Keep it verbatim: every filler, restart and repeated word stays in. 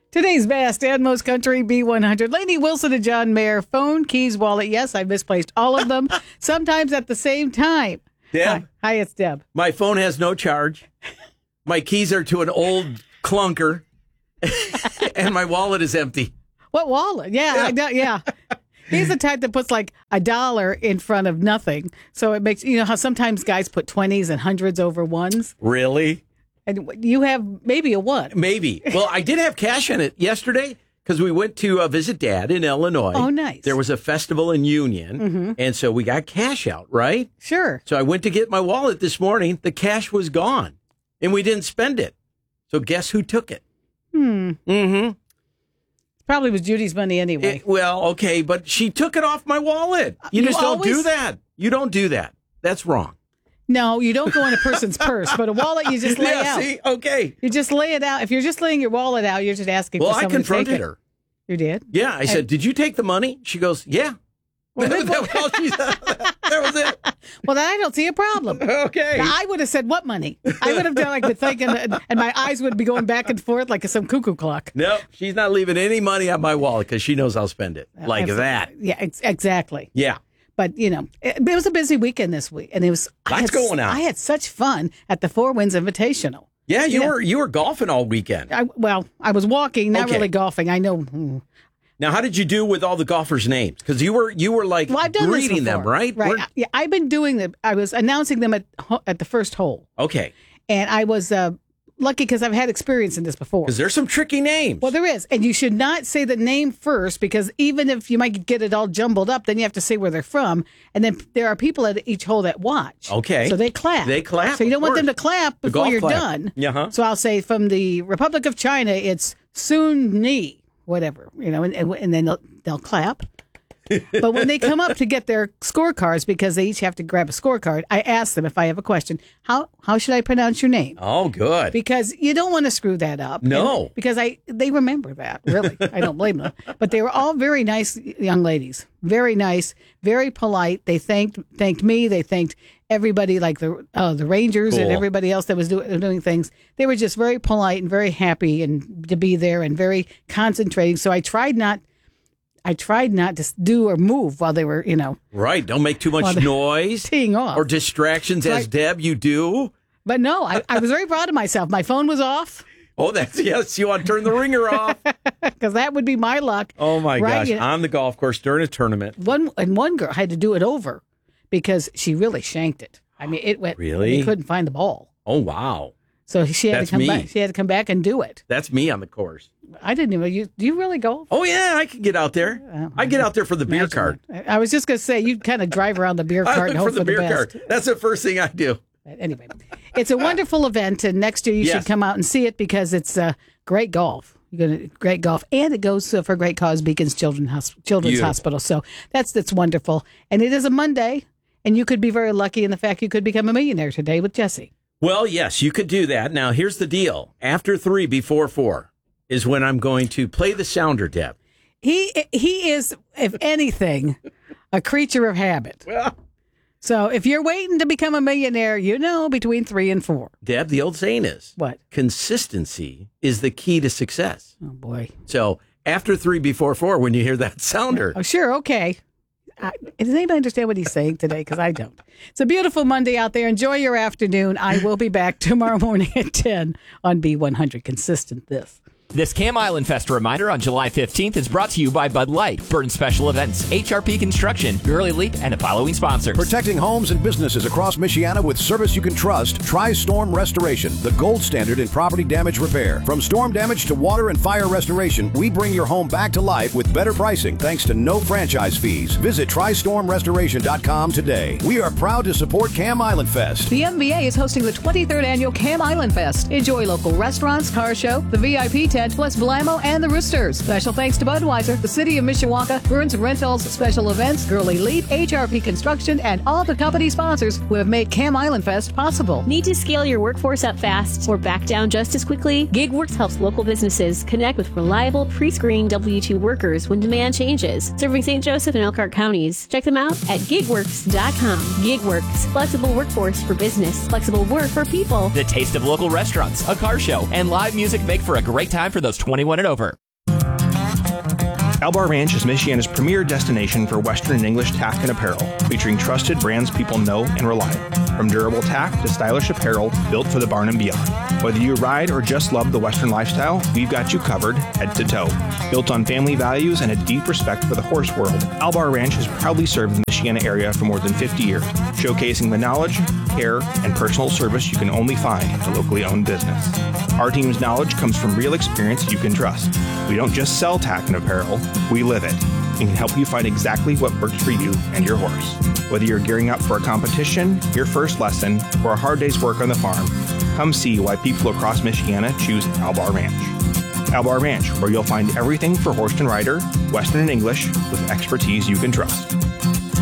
Today's best and most country B one hundred. Lainey Wilson and John Mayer. Phone, keys, wallet. Yes, I misplaced all of them, sometimes at the same time. Deb. Hi, Hi, it's Deb. My phone has no charge. My keys are to an old clunker. And my wallet is empty. What wallet? Yeah, yeah. I know, yeah. He's the type that puts like a dollar in front of nothing. So it makes, you know how sometimes guys put twenties and hundreds over ones? Really? And you have maybe a one. Maybe. Well, I did have cash in it yesterday because we went to uh, visit Dad in Illinois. Oh, nice. There was a festival in Union, mm-hmm. and so we got cash out, right? Sure. So I went to get my wallet this morning. The cash was gone, and we didn't spend it. So guess who took it? Hmm. Mm-hmm. Probably was Judy's money anyway. It, well, okay, but she took it off my wallet. You, You just don't always- do that. You don't do that. That's wrong. No, you don't go in a person's purse, but a wallet you just lay yeah, out. see? Okay. You just lay it out. If you're just laying your wallet out, you're just asking Well, for I someone to take confronted it. her. You did? Yeah, I said, did you take the money? She goes, yeah. Well, that, then- that, was all she said. That was it. Well, then I don't see a problem. Okay. Now, I would have said, what money? I would have done like been thinking, and, and my eyes would be going back and forth like some cuckoo clock. No, she's not leaving any money on my wallet because she knows I'll spend it. Like Absolutely. that. Yeah, ex- exactly. Yeah. But, you know, it, it was a busy weekend this week. And it was I Lots had, going on. I had such fun at the Four Winds Invitational. Yeah, you Yeah. were you were golfing all weekend. I, well, I was walking, not Okay. really golfing. I know. hmm. Now, how did you do with all the golfers' names? Because you were you were like Well, I've done this greeting them, before. right? Right. We're- Yeah, I've been doing the. I was announcing them at ho- at the first hole, Okay. and I was uh, lucky because I've had experience in this before. Because there's some tricky names. Well, there is, and you should not say the name first because even if you might get it all jumbled up, then you have to say where they're from, and then there are people at each hole that watch. Okay. so they clap. They clap, So you don't of want them to course. clap The before golf you're clap. done. Uh-huh. So I'll say from the Republic of China, it's Sun Ni, whatever, you know, and, and, and then they'll, they'll clap. But when they come up to get their scorecards, because they each have to grab a scorecard, I ask them if I have a question, how how should I pronounce your name? Oh, good. Because you don't want to screw that up. No. And- because I they remember that, really. I don't blame them. But they were all very nice young ladies. Very nice, very polite. They thanked thanked me. They thanked everybody, like the uh, the Rangers and Cool. everybody else that was do- doing things. They were just very polite and very happy and to be there and very concentrating. So I tried not I tried not to do or move while they were, you know, Right. Don't make too much Well, they're noise teeing off. or distractions, as Right. Deb, you do. But no, I, I was very proud of myself. My phone was off Oh, that's, yes, you want to turn the ringer off. because that would be my luck. Oh, my Right, gosh. you know. On the golf course during a tournament. One and one girl had to do it over because she really shanked it. I mean, it went. Really? He couldn't find the ball, Oh, wow. so she had That's to come me. back. She had to come back and do it. That's me on the course. I didn't even. You, do you really golf? Oh, yeah, I can get out there. Oh, I get out there for the beer Imagine cart. that. I was just going to say you kind of drive around the beer I cart look and for hope the beer best. cart. That's the first thing I do. But anyway, it's a wonderful event, and next year you Yes. should come out and see it because it's uh, great golf. You're gonna great golf, and it goes uh, for Great Cause Beacons Children's Hos- Children's Beautiful. Hospital. So that's that's wonderful, and it is a Monday, and you could be very lucky in the fact you could become a millionaire today with Jesse. Well, yes, you could do that. Now, here's the deal. After three, before four is when I'm going to play the sounder, Deb. He he is, if anything, a creature of habit. Well, So if you're waiting to become a millionaire, you know between three and four. Deb, the old saying is, What? consistency is the key to success. Oh boy. So after three, before four, when you hear that sounder, Oh sure, okay. I, does anybody understand what he's saying today? Because I don't. It's a beautiful Monday out there. Enjoy your afternoon. I will be back tomorrow morning at ten on B one hundred. Consistent this. This Cam Island Fest reminder on July fifteenth is brought to you by Bud Light, Burton Special Events, H R P Construction, Gurley Leap, and the following sponsors. Protecting homes and businesses across Michiana with service you can trust. Tri-Storm Restoration, the gold standard in property damage repair. From storm damage to water and fire restoration, we bring your home back to life with better pricing thanks to no franchise fees. Visit tri storm restoration dot com today. We are proud to support Cam Island Fest. The M B A is hosting the twenty-third annual Cam Island Fest. Enjoy local restaurants, car show, the V I P tent, plus Blammo and the Roosters. Special thanks to Budweiser, the City of Mishawaka, Burns Rentals, Special Events, Gurley Leap, H R P Construction, and all the company sponsors who have made Cam Island Fest possible. Need to scale your workforce up fast or back down just as quickly? GigWorks helps local businesses connect with reliable, pre-screened W two workers when demand changes. Serving Saint Joseph and Elkhart counties. Check them out at gig works dot com. GigWorks, flexible workforce for business, flexible work for people. The taste of local restaurants, a car show, and live music make for a great time time for those twenty-one and over. Albar Ranch is Michiana's premier destination for Western and English tack and apparel, featuring trusted brands people know and rely on. From durable tack to stylish apparel built for the barn and beyond. Whether you ride or just love the Western lifestyle, we've got you covered head to toe. Built on family values and a deep respect for the horse world, Albar Ranch has proudly served the Michiana area for more than fifty years, showcasing the knowledge, care, and personal service you can only find at a locally owned business. Our team's knowledge comes from real experience you can trust. We don't just sell tack and apparel, we live it, and can help you find exactly what works for you and your horse. Whether you're gearing up for a competition, your first lesson, or a hard day's work on the farm, come see why people across Michiana choose Albar Ranch. Albar Ranch, where you'll find everything for horse and rider, Western and English, with expertise you can trust.